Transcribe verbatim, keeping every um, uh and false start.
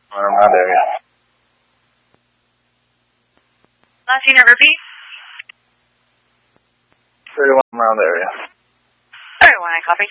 Around area. Last unit, repeat. thirty-one around area. thirty-one, I copy.